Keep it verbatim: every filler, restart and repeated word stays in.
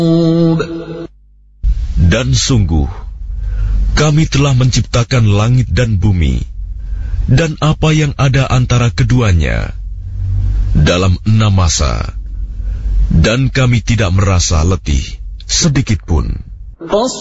Dan sungguh, kami telah menciptakan langit dan bumi, dan apa yang ada antara keduanya, dalam enam masa, dan kami tidak merasa letih sedikitpun.